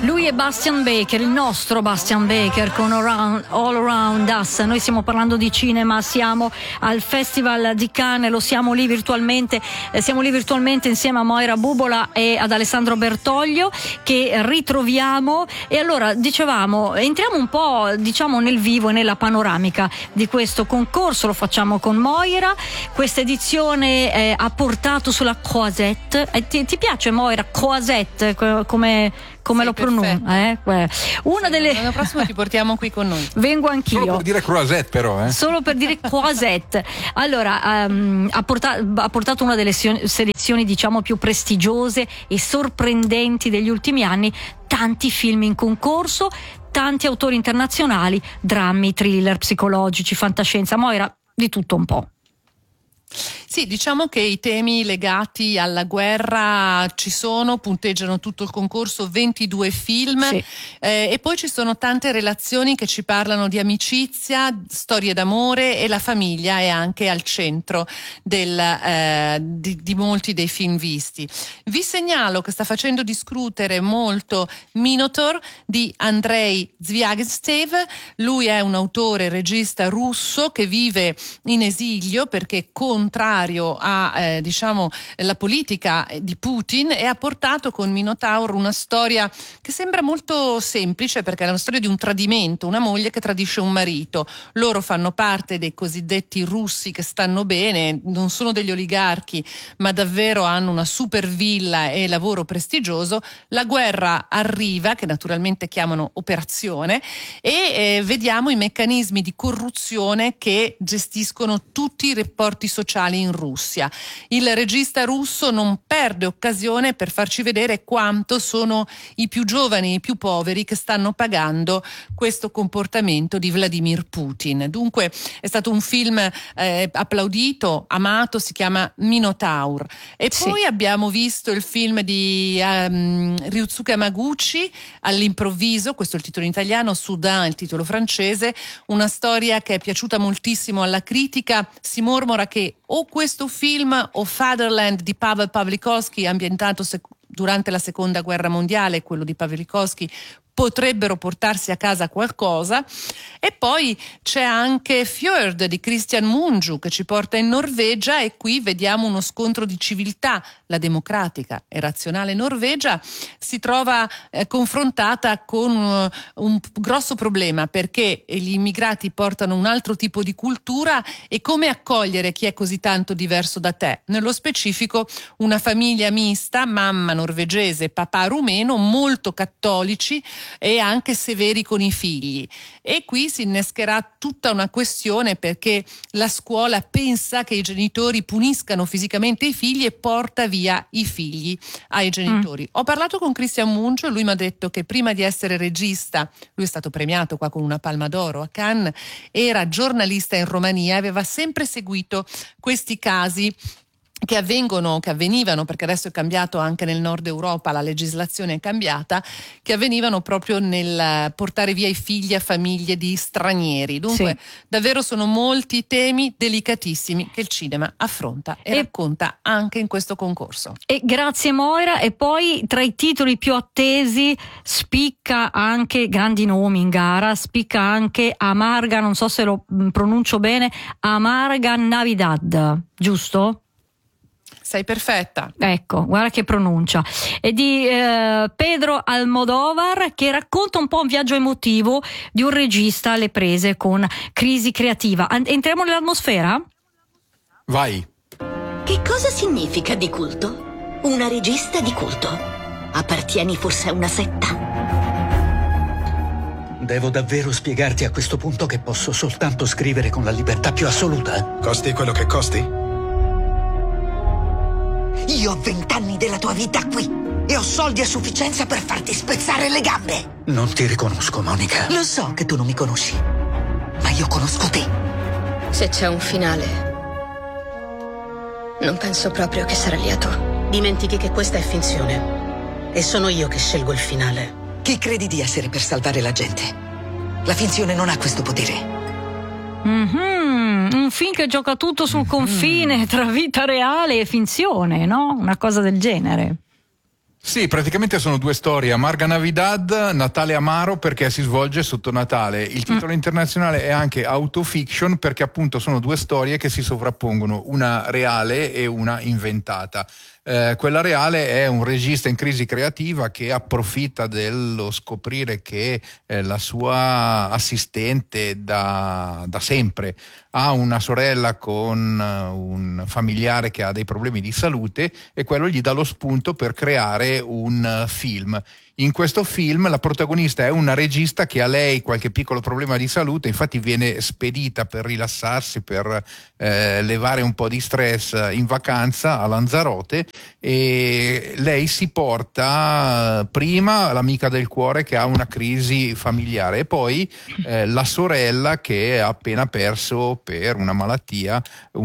Lui è Bastian Baker, il nostro Bastian Baker con All Around Us. Noi stiamo parlando di cinema, siamo al Festival di Cannes, siamo lì virtualmente insieme a Moira Bubola e ad Alessandro Bertoglio, che ritroviamo. E allora dicevamo, entriamo un po' nel vivo e nella panoramica di questo concorso. Lo facciamo con Moira. Questa edizione ha portato sulla Croisette. Ti piace, Moira, Croisette, come lo pronuncia? L'anno prossimo ti portiamo qui con noi. Vengo anch'io. Solo per dire croisette, però. Solo per dire croisette. Allora, ha portato una delle selezioni, diciamo, più prestigiose e sorprendenti degli ultimi anni. Tanti film in concorso, tanti autori internazionali, drammi, thriller, psicologici, fantascienza. Moira, di tutto un po'. Sì, diciamo che i temi legati alla guerra ci sono, punteggiano tutto il concorso, 22 film, sì. E poi ci sono tante relazioni che ci parlano di amicizia, storie d'amore, e la famiglia è anche al centro di molti dei film visti. Vi segnalo che sta facendo discutere molto Minotaur di Andrei Zvyagintsev. Lui è un autore e regista russo che vive in esilio perché contrario a la politica di Putin, e ha portato con Minotaur una storia che sembra molto semplice, perché è una storia di un tradimento, una moglie che tradisce un marito. Loro fanno parte dei cosiddetti russi che stanno bene, non sono degli oligarchi, ma davvero hanno una super villa e lavoro prestigioso. La guerra arriva, che naturalmente chiamano operazione, e vediamo i meccanismi di corruzione che gestiscono tutti i rapporti sociali in Russia. Il regista russo non perde occasione per farci vedere quanto sono i più giovani, i più poveri, che stanno pagando questo comportamento di Vladimir Putin. Dunque è stato un film applaudito, amato, si chiama Minotaur. E poi abbiamo visto il film di Ryusuke Hamaguchi, All'improvviso, questo è il titolo in italiano, Soudain il titolo francese, una storia che è piaciuta moltissimo alla critica. Si mormora che o questo film o Fatherland di Pavel Pawlikowski, ambientato durante la seconda guerra mondiale, quello di Pawlikowski, potrebbero portarsi a casa qualcosa. E poi c'è anche Fjord di Christian Mungiu, che ci porta in Norvegia, e qui vediamo uno scontro di civiltà. La democratica e razionale Norvegia si trova confrontata con un grosso problema, perché gli immigrati portano un altro tipo di cultura, e come accogliere chi è così tanto diverso da te. Nello specifico una famiglia mista, mamma norvegese, papà rumeno, molto cattolici e anche severi con i figli. E qui si innescherà tutta una questione, perché la scuola pensa che i genitori puniscano fisicamente i figli e porta via i figli ai genitori. Ho parlato con Christian Mungiu, lui mi ha detto che prima di essere regista, lui è stato premiato qua con una Palma d'Oro a Cannes, era giornalista in Romania e aveva sempre seguito questi casi che avvenivano, perché adesso è cambiato anche nel nord Europa, la legislazione è cambiata, che avvenivano proprio nel portare via i figli a famiglie di stranieri. Dunque davvero sono molti temi delicatissimi che il cinema affronta e racconta anche in questo concorso. E grazie Moira. E poi tra i titoli più attesi spicca anche, grandi nomi in gara, spicca anche Amarga, non so se lo pronuncio bene, Amarga Navidad, giusto? Sei perfetta. Ecco, guarda che pronuncia. È di Pedro Almodóvar, che racconta un po' un viaggio emotivo di un regista alle prese con crisi creativa. Entriamo nell'atmosfera? Vai. Che cosa significa di culto? Una regista di culto. Appartieni forse a una setta? Devo davvero spiegarti a questo punto che posso soltanto scrivere con la libertà più assoluta? Costi quello che costi? Io ho 20 anni della tua vita qui e ho soldi a sufficienza per farti spezzare le gambe. Non ti riconosco, Monica. Lo so che tu non mi conosci, ma io conosco te. Se c'è un finale, non penso proprio che sarà lieto. Dimentichi che questa è finzione e sono io che scelgo il finale. Chi credi di essere per salvare la gente? La finzione non ha questo potere. Un film che gioca tutto sul confine tra vita reale e finzione, no? Una cosa del genere. Sì, praticamente sono due storie, Amarga Navidad, Natale Amaro, perché si svolge sotto Natale. Il titolo internazionale è anche Autofiction, perché appunto sono due storie che si sovrappongono, una reale e una inventata. Quella reale è un regista in crisi creativa che approfitta dello scoprire che la sua assistente da sempre ha una sorella con un familiare che ha dei problemi di salute, e quello gli dà lo spunto per creare un film. In questo film la protagonista è una regista che ha lei qualche piccolo problema di salute, infatti viene spedita per rilassarsi, per levare un po' di stress in vacanza a Lanzarote, e lei si porta prima l'amica del cuore che ha una crisi familiare e poi la sorella che ha appena perso per una malattia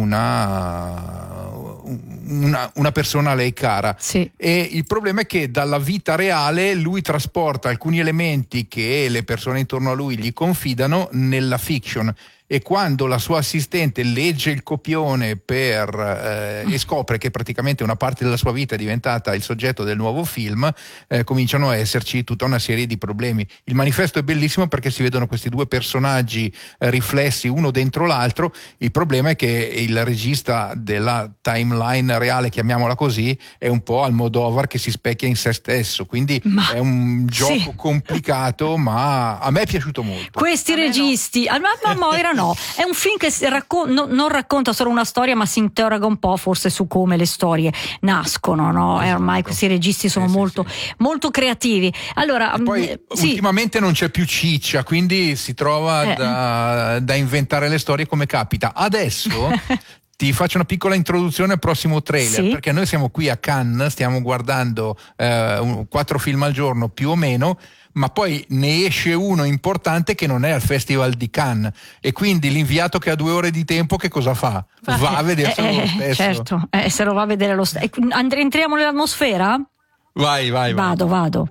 una persona a lei cara. Sì. E il problema è che dalla vita reale lui trasporta alcuni elementi che le persone intorno a lui gli confidano nella fiction, e quando la sua assistente legge il copione e scopre che praticamente una parte della sua vita è diventata il soggetto del nuovo film, cominciano a esserci tutta una serie di problemi. Il manifesto è bellissimo perché si vedono questi due personaggi riflessi uno dentro l'altro. Il problema è che il regista della timeline reale, chiamiamola così, è un po' Almodovar che si specchia in se stesso, quindi è un gioco complicato, ma a me è piaciuto molto. Questi registi, ma Moira no, è un film che non racconta solo una storia, ma si interroga un po' forse su come le storie nascono, no? E ormai questi registi sono molto creativi. Allora, e poi ultimamente non c'è più ciccia, quindi si trova da inventare le storie come capita. Adesso ti faccio una piccola introduzione al prossimo trailer, perché noi siamo qui a Cannes, stiamo guardando 4 film al giorno più o meno, ma poi ne esce uno importante che non è al Festival di Cannes, e quindi l'inviato che ha 2 ore di tempo che cosa fa? Va a vederselo lo stesso. Certo, se lo va a vedere lo stesso. Entriamo nell'atmosfera? Vai. Vado.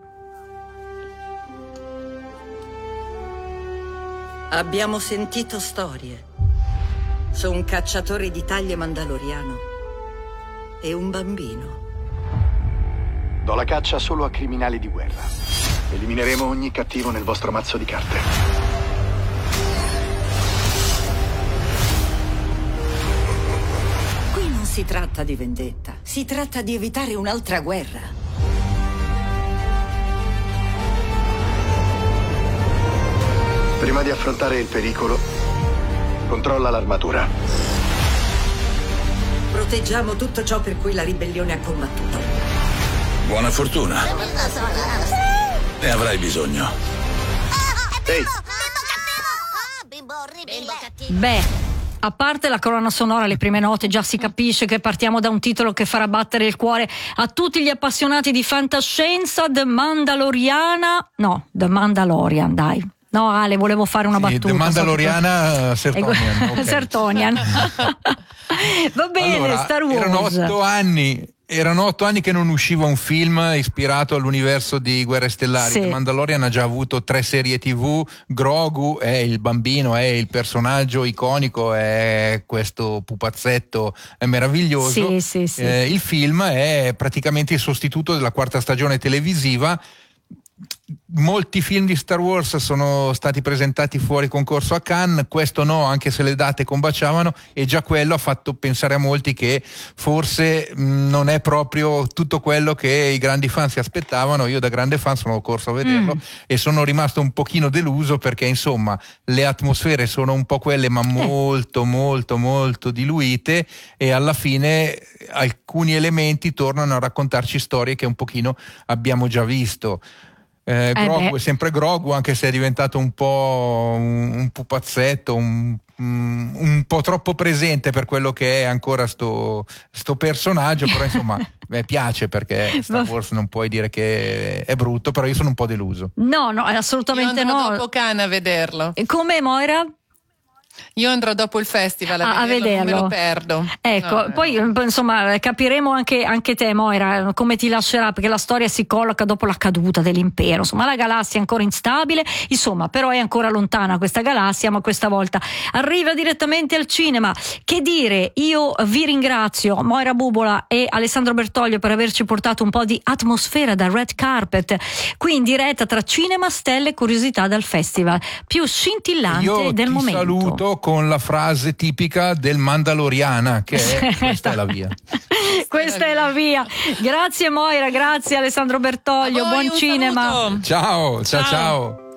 Abbiamo sentito storie su un cacciatore di taglie mandaloriano e un bambino. Do la caccia solo a criminali di guerra. Elimineremo ogni cattivo nel vostro mazzo di carte. Qui non si tratta di vendetta, si tratta di evitare un'altra guerra. Prima di affrontare il pericolo, controlla l'armatura. Proteggiamo tutto ciò per cui la ribellione ha combattuto. Buona fortuna. Ne avrai bisogno. Ehi. Beh, a parte la colonna sonora, le prime note, già si capisce che partiamo da un titolo che farà battere il cuore a tutti gli appassionati di fantascienza. The Mandalorian, dai. No, Ale, volevo fare una battuta. The Mandaloriana Sertonian. Okay. Sertonian. Va bene, allora, Star Wars. Erano 8 anni che non usciva un film ispirato all'universo di Guerre Stellari. The Mandalorian ha già avuto 3 serie TV. Grogu è il bambino, è il personaggio iconico, è questo pupazzetto meraviglioso. Sì. Il film è praticamente il sostituto della 4ª stagione televisiva. Molti film di Star Wars sono stati presentati fuori concorso a Cannes, questo no, anche se le date combaciavano, e già quello ha fatto pensare a molti che forse non è proprio tutto quello che i grandi fan si aspettavano. Io da grande fan sono corso a vederlo e sono rimasto un pochino deluso, perché insomma le atmosfere sono un po' quelle, ma molto diluite, e alla fine alcuni elementi tornano a raccontarci storie che un pochino abbiamo già visto. Grogu è sempre Grogu, anche se è diventato un po' un pupazzetto, un po' troppo presente per quello che è ancora sto personaggio, però insomma piace, perché Star Wars non puoi dire che è brutto, però io sono un po' deluso. No, assolutamente io no. Dopo Cannes a vederlo. E come, Moira? Io andrò dopo il festival a vederlo, non me lo perdo. Ecco, no, poi insomma capiremo anche te, Moira, come ti lascerà, perché la storia si colloca dopo la caduta dell'impero. Insomma, la galassia è ancora instabile, insomma, però è ancora lontana questa galassia, ma questa volta arriva direttamente al cinema. Che dire, io vi ringrazio, Moira Bubola e Alessandro Bertoglio, per averci portato un po' di atmosfera da red carpet, qui in diretta tra cinema, stelle e curiosità dal festival più scintillante del momento. Io ti saluto con la frase tipica del Mandaloriana, che è questa è la via. Questa è la via. Grazie Moira, grazie Alessandro Bertoglio, buon cinema. Ciao.